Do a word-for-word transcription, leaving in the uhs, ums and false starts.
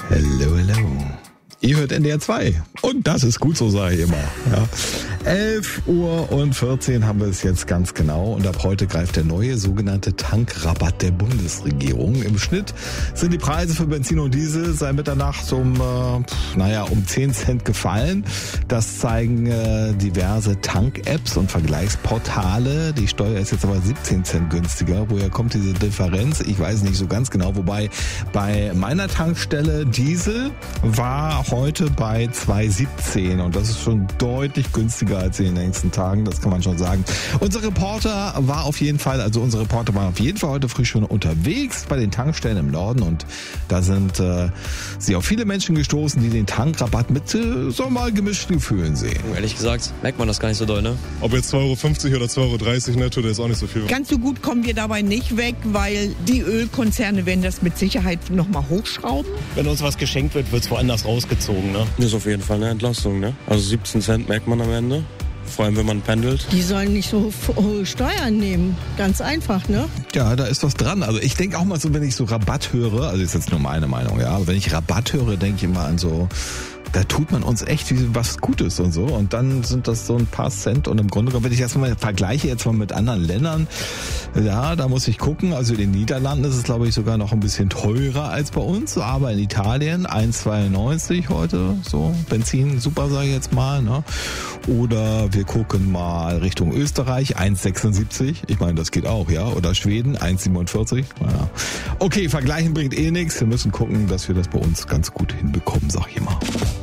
Hello, hello. Ihr hört N D R zwei und das ist gut so, sage ich immer. Ja. elf Uhr und vierzehn haben wir es jetzt ganz genau und ab heute greift der neue sogenannte Tankrabatt der Bundesregierung. Im Schnitt sind die Preise für Benzin und Diesel seit Mitternacht um, äh, naja, um zehn Cent gefallen. Das zeigen äh, diverse Tank-Apps und Vergleichsportale. Die Steuer ist jetzt aber siebzehn Cent günstiger. Woher kommt diese Differenz? Ich weiß nicht so ganz genau. Wobei bei meiner Tankstelle Diesel war heute bei zwei siebzehn und das ist schon deutlich günstiger als in den nächsten Tagen, das kann man schon sagen. Unser Reporter war auf jeden Fall, also unsere Reporter waren auf jeden Fall heute früh schon unterwegs bei den Tankstellen im Norden und da sind äh, sie auf viele Menschen gestoßen, die den Tankrabatt mit, äh, so mal gemischten Gefühlen sehen. Ehrlich gesagt, merkt man das gar nicht so doll, ne? Ob jetzt zwei Euro fünfzig oder zwei Euro dreißig netto, das ist auch nicht so viel. Ganz so gut kommen wir dabei nicht weg, weil die Ölkonzerne werden das mit Sicherheit nochmal hochschrauben. Wenn uns was geschenkt wird, wird es woanders rausgezogen. Ne? Das ist auf jeden Fall eine Entlastung, ne? Also siebzehn Cent merkt man am Ende. Vor allem, wenn man pendelt. Die sollen nicht so hohe Steuern nehmen. Ganz einfach, ne? Ja, da ist was dran. Also ich denke auch mal so, wenn ich so Rabatt höre, also ist jetzt nur meine Meinung, ja, aber wenn ich Rabatt höre, denke ich immer an so, da tut man uns echt was Gutes und so. Und dann sind das so ein paar Cent. Und im Grunde genommen, wenn ich das mal vergleiche jetzt mal mit anderen Ländern, ja, da muss ich gucken. Also in den Niederlanden ist es, glaube ich, sogar noch ein bisschen teurer als bei uns. Aber in Italien eins Komma zweiundneunzig heute, so Benzin, super, sage ich jetzt mal. Ne? Oder wir gucken mal Richtung Österreich, eins Komma sechsundsiebzig. Ich meine, das geht auch, ja. Oder Schweden, eins Komma siebenundvierzig. Ja. Okay, vergleichen bringt eh nichts. Wir müssen gucken, dass wir das bei uns ganz gut hinbekommen, sag ich mal.